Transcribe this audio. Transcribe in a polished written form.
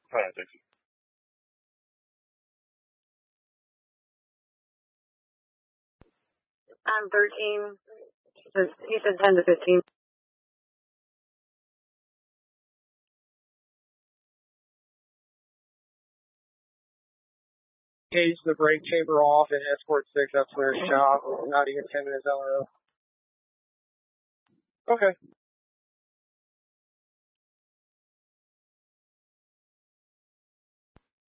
All right, thanks. I'm 13. He said 10 to 15. Cage the brake chamber off and escort 6 up to their shop. Not even 10 minutes LRO. Okay.